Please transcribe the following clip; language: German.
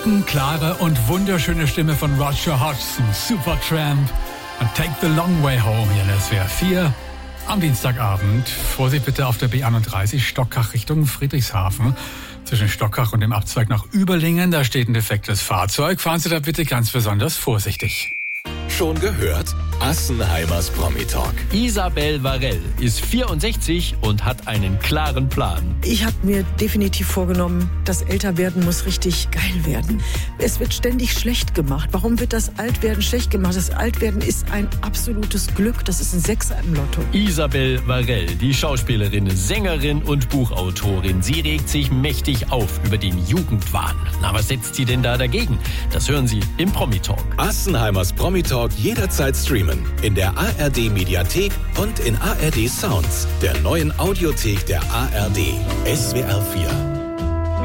glockenklare und wunderschöne Stimme von Roger Hodgson, Supertramp und Take the Long Way Home hier in SWR 4 am Dienstagabend. Vorsicht bitte auf der B31 Stockach Richtung Friedrichshafen. Zwischen Stockach und dem Abzweig nach Überlingen, da steht ein defektes Fahrzeug. Fahren Sie da bitte ganz besonders vorsichtig. Schon gehört? Assenheimers Promi-Talk. Isabel Varell ist 64 und hat einen klaren Plan. Ich habe mir definitiv vorgenommen, das Älterwerden muss richtig geil werden. Es wird ständig schlecht gemacht. Warum wird das Altwerden schlecht gemacht? Das Altwerden ist ein absolutes Glück. Das ist ein Sechser im Lotto. Isabel Varell, die Schauspielerin, Sängerin und Buchautorin. Sie regt sich mächtig auf über den Jugendwahn. Na, was setzt sie denn da dagegen? Das hören Sie im Promi-Talk. Assenheimers Promi-Talk jederzeit streamen. In der ARD-Mediathek und in ARD Sounds, der neuen Audiothek der ARD. SWR 4.